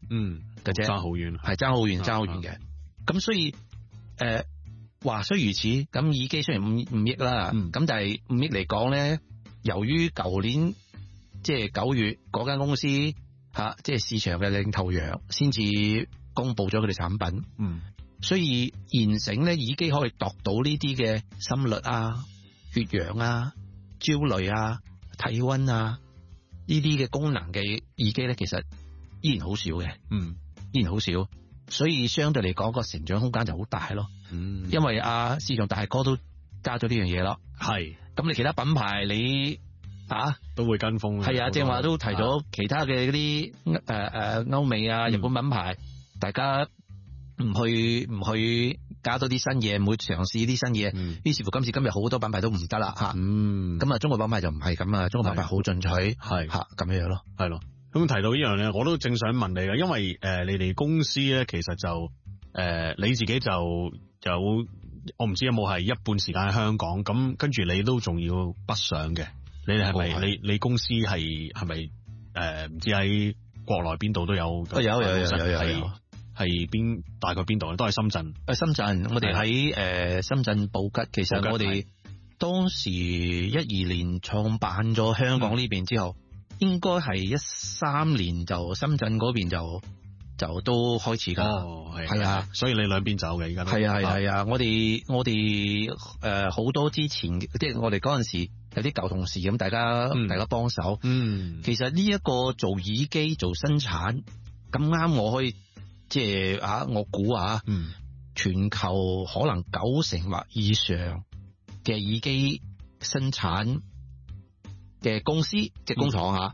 嘅啫， 爭好遠， 係爭好遠，爭好遠嘅。咁所以話雖如此，咁耳機雖然5億啦，咁但係5億嚟講咧，由於舊年即係9月嗰間公司即係市場嘅領頭羊，先至公布咗佢哋產品，所以現成咧耳機可以度到呢啲嘅心率啊、血氧啊、焦慮啊、體溫啊呢啲嘅功能嘅耳機咧，其實依然好少嘅，依然好少。所以相對嚟講個成長空間就好大咯，因為市場大哥都加咗呢樣嘢咯，係咁你其他品牌你都會跟風， 係啊，正話都提咗其他嘅嗰啲歐美啊、日本品牌，大家唔去加多啲新嘢，唔會嘗試啲新嘢，於是乎今時今日好多品牌都唔得啦吓，咁啊中國品牌就唔係咁啊，中國品牌好進取，係吓咁樣咯， 係咯。咁提到呢樣咧，我都正想問你嘅，因為你哋公司咧，其實就你自己就有，我唔知有冇係一半時間喺香港，咁跟住你都仲要北上嘅，你哋係咪你公司係咪唔知喺國內邊度都有？有係邊大概邊度咧？都係深圳。 深圳，我哋喺深圳布吉。其實我哋當時12年創辦咗香港呢邊之後。應該係13年就深圳嗰邊就都開始噶，係啊， 所以你兩邊走嘅而家都係啊，我哋好多之前即係我哋嗰陣時有啲舊同事咁，大家幫手，其實呢一個做耳機做生產咁啱，我可以即係我估全球可能90%或以上嘅耳機生產嘅公司即係工廠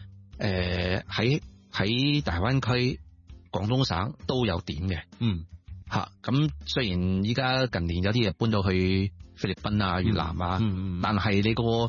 喺大灣區廣東省都有點嘅，咁雖然依家近年有啲嘢搬到去菲律賓啊、越南啊，但係你個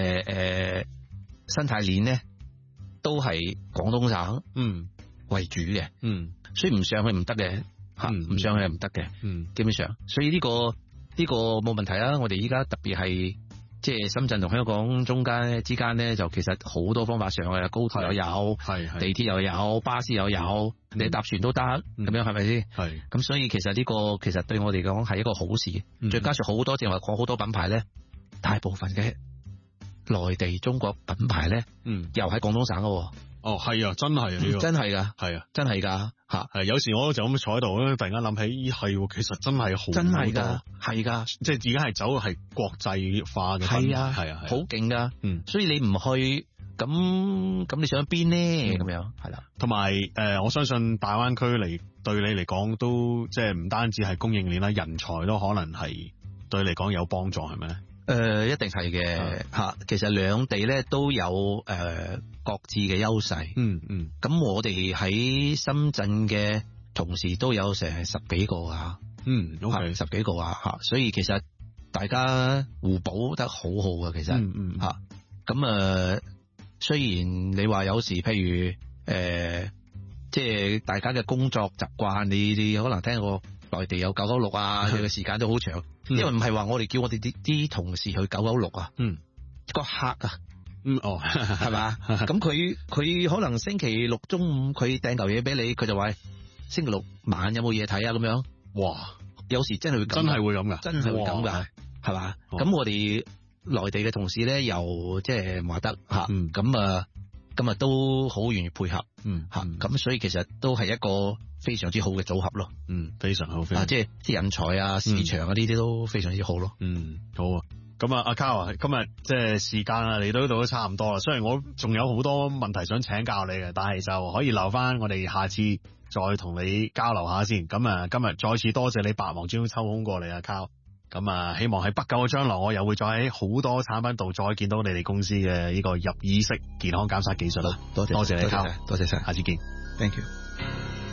生態鏈咧都係廣東省為主嘅，所以唔上去唔得嘅，唔上去係唔得嘅，基本上，所以呢個冇問題啊！我哋依家特別係。即係深圳同香港之間咧，就其實好多方法上嘅，高鐵又有，地鐵又有，巴士又有，你搭船都得，咁樣係咪先？係。咁所以其實呢個其實對我哋講係一個好事，再加上好多正話講好多品牌咧，大部分嘅內地中國品牌咧，又喺廣東省嘅。 哦，係啊，真係呢個真係噶， 係啊， 真係噶吓。 係有時我就咁坐喺度咧，突然間諗起，係其實真係好， 真係噶，係噶， 即係自己係走係國際化嘅， 係啊，好勁噶。所以你唔去，咁你想邊呢？咁樣係啦。同埋我相信大灣區對你嚟講都即係唔單止係供應鏈啦，人才都可能係對你嚟講有幫助，係咪咧？ 一定係嘅吓，其實兩地咧都有各自嘅優勢。咁我哋喺深圳嘅同事都有成10幾個啊。10幾個啊吓，所以其實大家互補得好好啊，其實吓。咁雖然你話有時譬如即係大家嘅工作習慣，你可能聽過內地有996啊，佢嘅時間都好長。因為唔係話我哋叫我哋啲同事去996啊，個客啊，係嘛？咁佢可能星期六中午佢訂嚿嘢俾你，佢就話星期六晚有冇嘢睇啊？咁樣，哇！有時真係會咁，真係會咁噶，真係會咁噶，係嘛？咁我哋內地嘅同事咧，又即係唔話得吓，咁啊都好願意配合，吓，咁所以其實都係一個非常之好嘅組合咯，非常好，即係啲人才啊、市場啊呢啲都非常之好咯，好啊。咁啊，阿 Carl 啊，今日即係時間啊嚟到呢度都差唔多啦。雖然我仲有好多問題想請教你嘅，但係就可以留翻我哋下次再同你交流下先。咁啊，今日再次多謝你百忙之中抽空過嚟啊 Carl。咁啊，希望喺不久嘅將來，我又會再喺好多產品度再見到你哋公司嘅呢個入耳式健康監測技術啦。多謝你 Carl，多謝晒，下次見。Thank you。